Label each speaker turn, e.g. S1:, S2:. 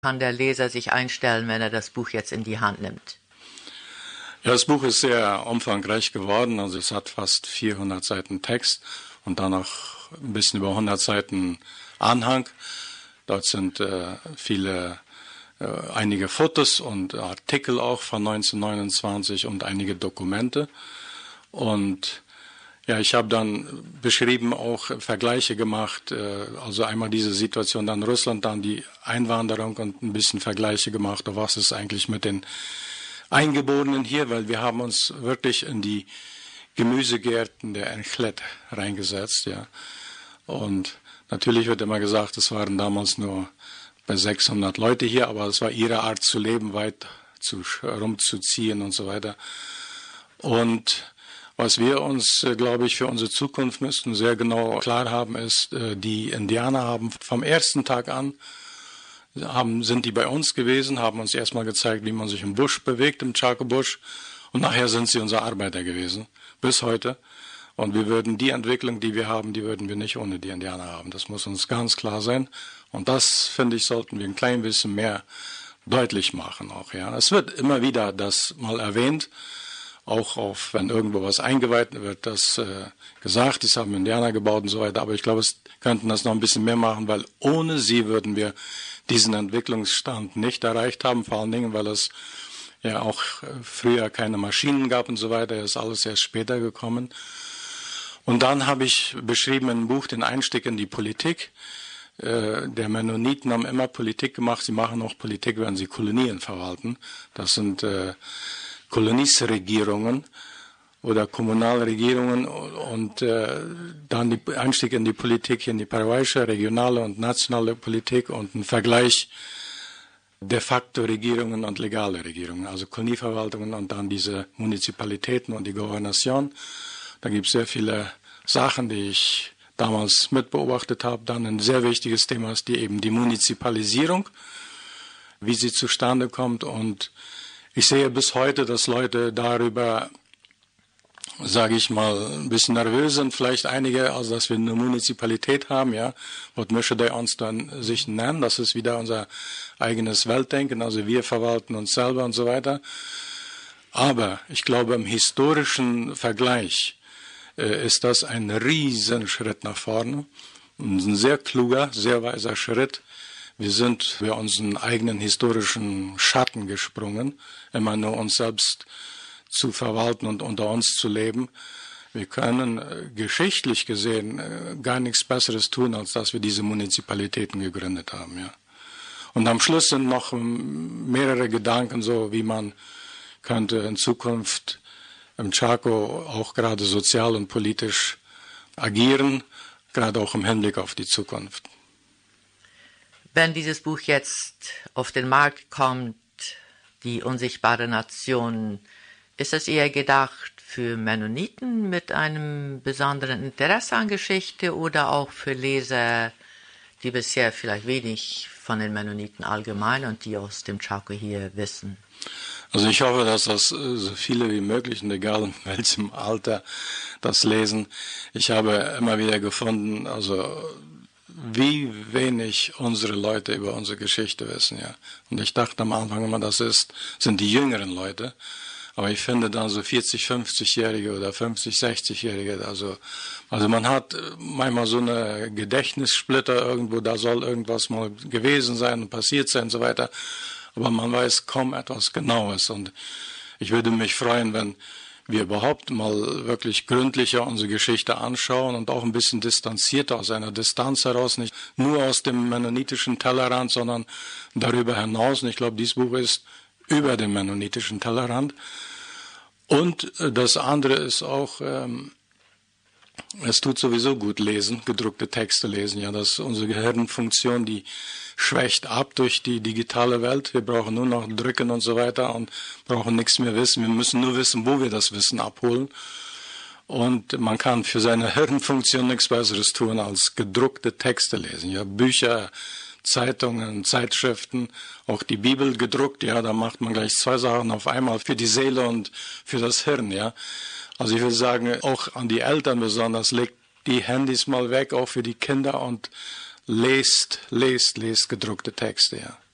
S1: kann der Leser sich einstellen, wenn er das Buch jetzt in die Hand nimmt?
S2: Ja, das Buch ist sehr umfangreich geworden. Also es hat fast 400 Seiten Text und dann noch ein bisschen über 100 Seiten Anhang. Dort sind einige Fotos und Artikel auch von 1929 und einige Dokumente. Und ja, ich habe dann beschrieben, auch Vergleiche gemacht, also einmal diese Situation, dann Russland, dann die Einwanderung und ein bisschen Vergleiche gemacht, was ist eigentlich mit den Eingeborenen hier, weil wir haben uns wirklich in die Gemüsegärten der Enchlet reingesetzt, ja. Und natürlich wird immer gesagt, es waren damals nur bei 600 Leute hier, aber es war ihre Art zu leben, weit rumzuziehen und so weiter. Und was wir uns, glaube ich, für unsere Zukunft müssten sehr genau klar haben, ist, die Indianer haben vom ersten Tag an, sind die bei uns gewesen, haben uns erstmal gezeigt, wie man sich im Busch bewegt, im Chaco-Busch. Und nachher sind sie unsere Arbeiter gewesen, bis heute. Und wir würden die Entwicklung, die wir haben, die würden wir nicht ohne die Indianer haben. Das muss uns ganz klar sein. Und das, finde ich, sollten wir ein klein bisschen mehr deutlich machen auch, ja. Es wird immer wieder das mal erwähnt, auch wenn irgendwo was eingeweiht wird, das gesagt, das haben Indianer gebaut und so weiter. Aber ich glaube, es könnten das noch ein bisschen mehr machen, weil ohne sie würden wir diesen Entwicklungsstand nicht erreicht haben. Vor allen Dingen, weil es ja auch früher keine Maschinen gab und so weiter. Das ist alles erst später gekommen. Und dann habe ich beschrieben in einem Buch den Einstieg in die Politik. Der Mennoniten haben immer Politik gemacht. Sie machen auch Politik, wenn sie Kolonien verwalten. Das sind Koloniesregierungen oder Kommunalregierungen und dann der Einstieg in die Politik, in die paraguayische, regionale und nationale Politik und ein Vergleich de facto Regierungen und legale Regierungen, also Kolonieverwaltungen und dann diese Munizipalitäten und die Gouvernation. Da gibt es sehr viele Sachen, die ich damals mitbeobachtet habe. Dann ein sehr wichtiges Thema ist die Munizipalisierung, wie sie zustande kommt. Und ich sehe bis heute, dass Leute darüber, sage ich mal, ein bisschen nervös sind, vielleicht einige, also dass wir eine Munizipalität haben, ja, was möchte der uns dann sich nennen, das ist wieder unser eigenes Weltdenken, also wir verwalten uns selber und so weiter. Aber ich glaube, im historischen Vergleich ist das ein Riesenschritt nach vorne, ein sehr kluger, sehr weiser Schritt. Wir sind für unseren eigenen historischen Schatten gesprungen, immer nur uns selbst zu verwalten und unter uns zu leben. Wir können geschichtlich gesehen gar nichts Besseres tun, als dass wir diese Munizipalitäten gegründet haben. Ja. Und am Schluss sind noch mehrere Gedanken, so wie man könnte in Zukunft im Chaco auch gerade sozial und politisch agieren, gerade auch im Hinblick auf die Zukunft.
S1: Wenn dieses Buch jetzt auf den Markt kommt, die unsichtbare Nation, ist es eher gedacht für Mennoniten mit einem besonderen Interesse an Geschichte oder auch für Leser, die bisher vielleicht wenig von den Mennoniten allgemein und die aus dem Chaco hier wissen?
S2: Also ich hoffe, dass das so viele wie möglich, und egal in welchem Alter, das lesen. Ich habe immer wieder gefunden, also wie wenig unsere Leute über unsere Geschichte wissen, ja. Und ich dachte am Anfang immer, sind die jüngeren Leute. Aber ich finde dann so 40-, 50-Jährige oder 50-, 60-Jährige, also man hat manchmal so eine Gedächtnissplitter irgendwo, da soll irgendwas mal gewesen sein und passiert sein und so weiter. Aber man weiß kaum etwas Genaues. Und ich würde mich freuen, wenn wir überhaupt mal wirklich gründlicher unsere Geschichte anschauen und auch ein bisschen distanzierter aus einer Distanz heraus, nicht nur aus dem mennonitischen Tellerrand, sondern darüber hinaus. Und ich glaube, dieses Buch ist über den mennonitischen Tellerrand. Und das andere ist auch, es tut sowieso gut lesen, gedruckte Texte lesen. Ja, dass unsere Gehirnfunktion, die schwächt ab durch die digitale Welt. Wir brauchen nur noch drücken und so weiter und brauchen nichts mehr wissen. Wir müssen nur wissen, wo wir das Wissen abholen. Und man kann für seine Hirnfunktion nichts Besseres tun, als gedruckte Texte lesen. Ja, Bücher, Zeitungen, Zeitschriften, auch die Bibel gedruckt. Ja, da macht man gleich zwei Sachen auf einmal, für die Seele und für das Hirn. Ja, also ich würde sagen, auch an die Eltern besonders, legt die Handys mal weg, auch für die Kinder und lest gedruckte Texte, ja.